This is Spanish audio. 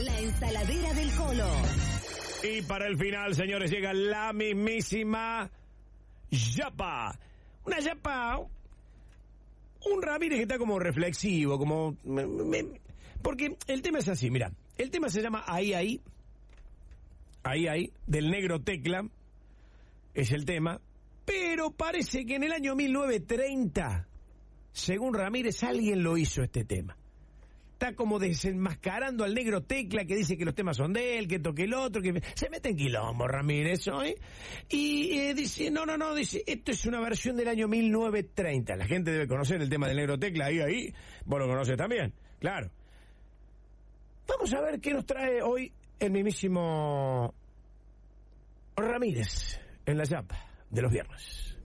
La ensaladera del Colo. Y para el final, señores, llega la mismísima Yapa. Una Yapa, un Ramírez que está como reflexivo, como... porque el tema es así, mira. El tema se llama Ahí, del Negro Tecla. Es el tema. Pero parece que en el año 1930, según Ramírez, alguien lo hizo este tema. Está como desenmascarando al Negro Tecla, que dice que los temas son de él, que toque el otro, que se mete en quilombo Ramírez hoy. Y dice, no, dice, esto es una versión del año 1930. La gente debe conocer el tema del Negro Tecla, ahí, vos lo conoces también, claro. Vamos a ver qué nos trae hoy el mismísimo Ramírez en la Yapa de los viernes.